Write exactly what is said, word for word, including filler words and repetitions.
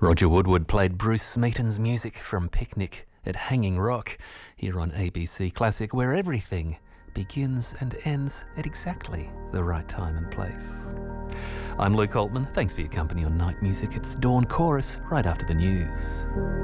Roger Woodward played Bruce Smeaton's music from Picnic at Hanging Rock here on A B C Classic, where everything begins and ends at exactly the right time and place. I'm Luke Altman. Thanks for your company on Night Music. It's Dawn Chorus right after the news.